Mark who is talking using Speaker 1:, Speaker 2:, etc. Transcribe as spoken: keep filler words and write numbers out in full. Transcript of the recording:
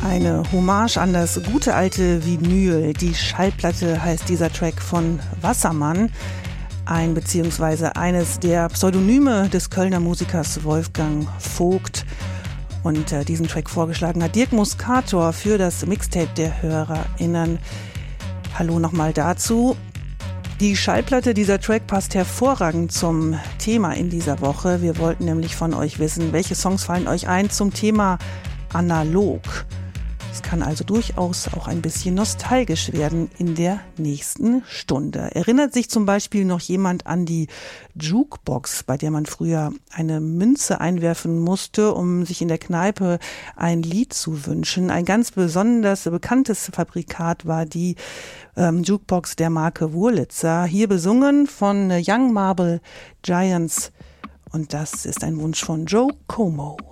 Speaker 1: Eine Hommage an das gute alte Vinyl. Die Schallplatte heißt dieser Track von Wassermann. Ein beziehungsweise eines der Pseudonyme des Kölner Musikers Wolfgang Vogt. Und äh, diesen Track vorgeschlagen hat Dirk Muscator für das Mixtape der HörerInnen. Hallo nochmal dazu. Die Schallplatte, dieser Track passt hervorragend zum Thema in dieser Woche. Wir wollten nämlich von euch wissen, welche Songs fallen euch ein zum Thema analog. Es kann also durchaus auch ein bisschen nostalgisch werden in der nächsten Stunde. Erinnert sich zum Beispiel noch jemand an die Jukebox, bei der man früher eine Münze einwerfen musste, um sich in der Kneipe ein Lied zu wünschen? Ein ganz besonders bekanntes Fabrikat war die ähm, Jukebox der Marke Wurlitzer. Hier besungen von Young Marble Giants. Und das ist ein Wunsch von Joe Como.